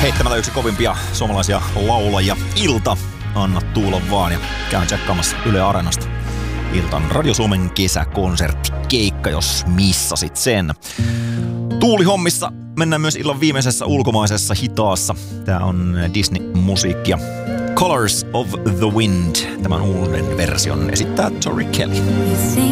Heittämällä yksi kovimpia suomalaisia laulajia. Ilta, anna tuulla vaan ja käyn tsekkaamassa Yle Areenasta. Iltan Radio Suomen kesäkonserttikeikka, jos missasit sen. Tuulihommissa mennään myös illan viimeisessä ulkomaisessa hitaassa. Tää on Disney-musiikkia. Colors of the Wind. Tämän uuden version esittää Tori Kelly.